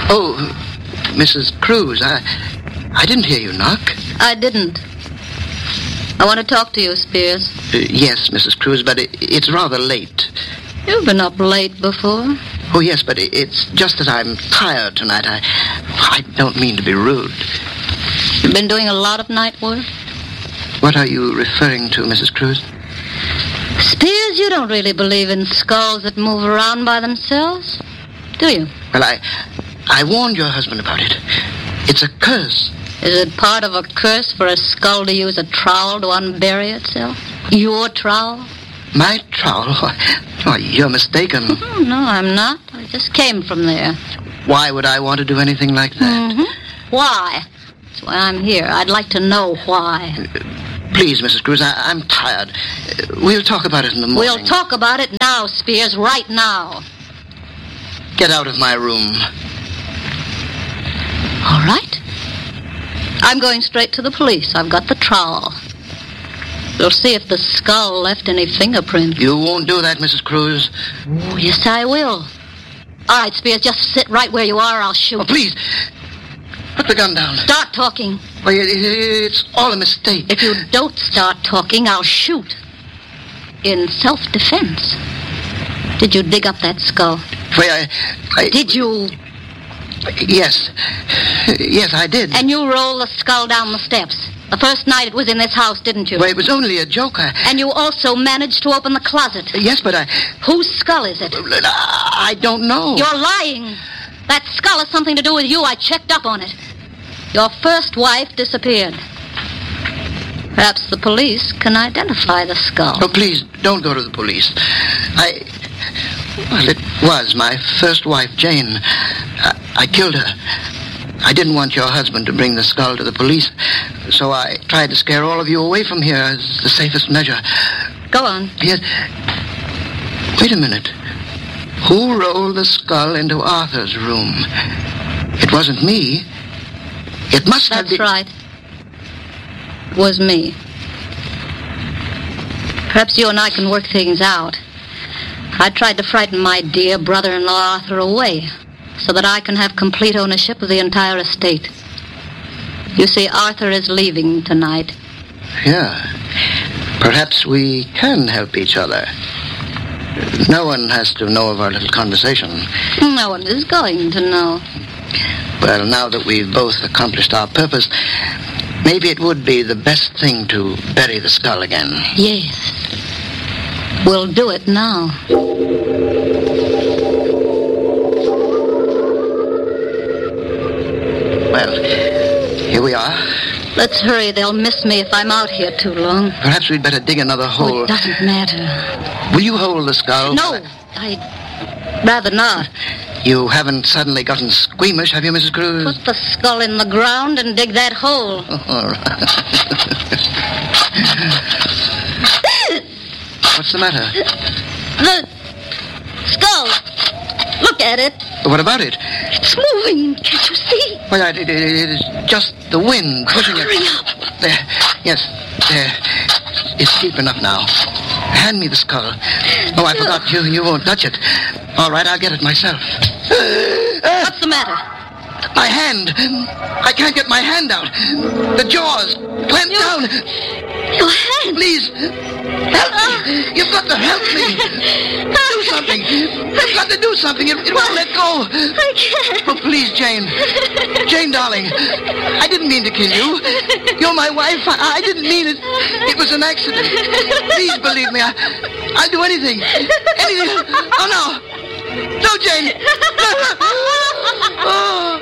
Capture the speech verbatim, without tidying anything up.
Oh, Missus Cruz, I, I didn't hear you knock. I didn't. I want to talk to you, Spears. Uh, yes, Missus Cruz, but it, it's rather late. You've been up late before. Oh, yes, but it, it's just that I'm tired tonight. I, I don't mean to be rude. You've been doing a lot of night work? What are you referring to, Missus Cruz? Spears, you don't really believe in skulls that move around by themselves, do you? Well, I, I warned your husband about it. It's a curse. Is it part of a curse for a skull to use a trowel to unbury itself? Your trowel? My trowel? Why, you're mistaken. Oh, no, I'm not. I just came from there. Why would I want to do anything like that? Mm-hmm. Why? That's why I'm here. I'd like to know why. Uh, please, Missus Cruz, I, I'm tired. Uh, we'll talk about it in the morning. We'll talk about it now, Spears, right now. Get out of my room. All right. I'm going straight to the police. I've got the trowel. We'll see if the skull left any fingerprints. You won't do that, Missus Cruz. Oh, yes, I will. All right, Spears, just sit right where you are. I'll shoot. Oh, please. Put the gun down. Start talking. Well, it, it, it's all a mistake. If you don't start talking, I'll shoot. In self-defense. Did you dig up that skull? Well, I, I... Did you... Yes. Yes, I did. And you rolled the skull down the steps. The first night it was in this house, didn't you? Well, it was only a joke. I... And you also managed to open the closet. Yes, but I... Whose skull is it? I don't know. You're lying. That skull has something to do with you. I checked up on it. Your first wife disappeared. Perhaps the police can identify the skull. Oh, please, don't go to the police. I... Well, it was my first wife, Jane. I, I killed her. I didn't want your husband to bring the skull to the police, so I tried to scare all of you away from here as the safest measure. Go on. Yes. Wait a minute. Who rolled the skull into Arthur's room? It wasn't me. It must That's have been... That's right. It was me. Perhaps you and I can work things out. I tried to frighten my dear brother-in-law Arthur away so that I can have complete ownership of the entire estate. You see, Arthur is leaving tonight. Yeah. Perhaps we can help each other. No one has to know of our little conversation. No one is going to know. Well, now that we've both accomplished our purpose, maybe it would be the best thing to bury the skull again. Yes. We'll do it now. Well, here we are. Let's hurry. They'll miss me if I'm out here too long. Perhaps we'd better dig another hole. Oh, it doesn't matter. Will you hold the skull? No, I'd rather not. You haven't suddenly gotten squeamish, have you, Missus Cruz? Put the skull in the ground and dig that hole. Oh, all right. What's the matter? The skull. Look at it. What about it? It's moving. Can't you see? Well, it, it, it is just the wind pushing Hurry it. up. There. Yes. There. It's deep enough now. Hand me the skull. Oh, I forgot. You, you won't touch it. All right, I'll get it myself. What's the matter? My hand. I can't get my hand out. The jaws clamped you, down. Your hand. Please. Help me. You've got to help me. Do something. You've got to do something. It, it won't let go. I can't. Oh, please, Jane. Jane, darling. I didn't mean to kill you. You're my wife. I, I didn't mean it. It was an accident. Please believe me. I, I'll do anything. Anything. Oh, no. No, Jane. Oh.